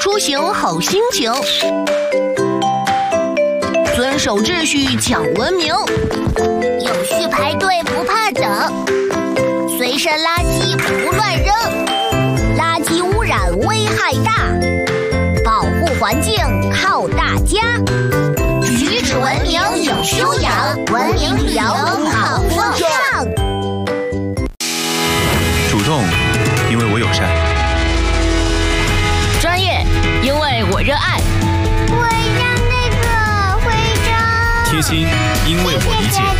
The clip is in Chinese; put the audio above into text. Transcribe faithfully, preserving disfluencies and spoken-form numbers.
出行好心情，遵守秩序讲文明， 有序排队不怕等，随身垃圾不乱扔，垃圾污染危害大，保护环境靠大家。举止文明有修养，文明旅游好风尚。 主动，因为我友善； 专业，因为我热爱； 会长那个会长， 贴心，因为我理解。